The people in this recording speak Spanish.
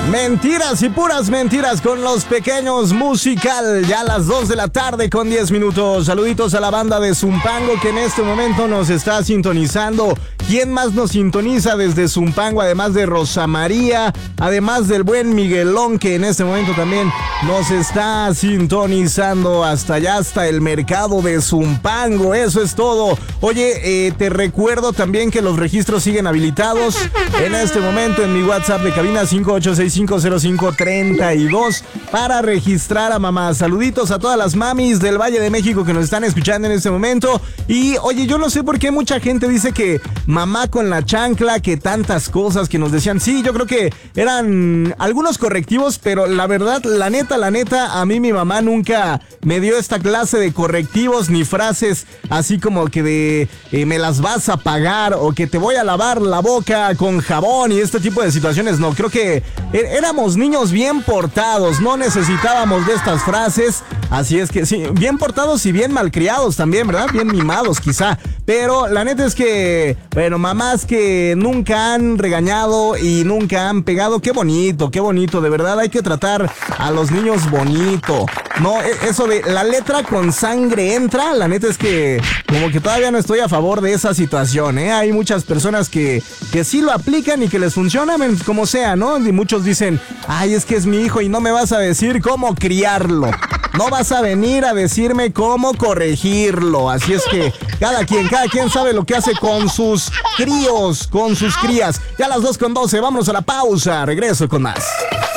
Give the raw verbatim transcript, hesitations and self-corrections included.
Mentiras y puras mentiras con Los Pequeños Musical. Ya a las dos de la tarde con diez minutos. Saluditos a la banda de Zumpango que en este momento nos está sintonizando. ¿Quién más nos sintoniza desde Zumpango? Además de Rosa María, además del buen Miguelón que en este momento también nos está sintonizando hasta allá, hasta el mercado de Zumpango. Eso es todo. Oye, eh, te recuerdo también que los registros siguen habilitados en este momento en mi WhatsApp de cabina cinco ocho seis cinco cero cinco tres dos para registrar a mamá. Saluditos a todas las mamis del Valle de México que nos están escuchando en este momento. Y oye, yo no sé por qué mucha gente dice que mamá con la chancla, que tantas cosas que nos decían. Sí, yo creo que eran algunos correctivos, pero la verdad, la neta, la neta, a mí mi mamá nunca me dio esta clase de correctivos ni frases así como que de eh, me las vas a pagar o que te voy a lavar la boca con jabón y este tipo de situaciones. No, creo que éramos niños bien portados, no necesitábamos de estas frases. Así es que sí, bien portados y bien malcriados también, ¿verdad? Bien mimados quizá. Pero la neta es que, bueno, mamás que nunca han regañado y nunca han pegado, qué bonito, qué bonito. De verdad hay que tratar a los niños bonito. No, eso de la letra con sangre entra, la neta es que como que todavía no estoy a favor de esa situación, ¿eh? Hay muchas personas que, que sí lo aplican y que les funciona, como sea, ¿no? Y muchos dicen, ay, es que es mi hijo y no me vas a decir cómo criarlo. No vas a venir a decirme cómo corregirlo. Así es que cada quien, cada quien sabe lo que hace con sus críos, con sus crías. Ya a las dos con doce, vámonos a la pausa. Regreso con más.